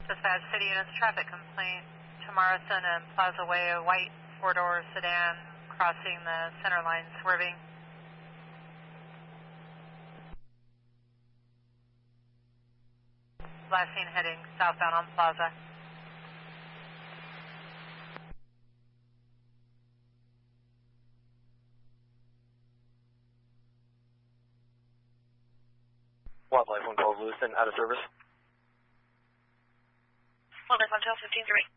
Dispatch City Units traffic complaint to Morrison and Plaza Way, a white four-door sedan crossing the center line, swerving. Last seen heading southbound on Plaza. Wildlife 112 Lewiston, out of service. Wildlife 112, 15-3.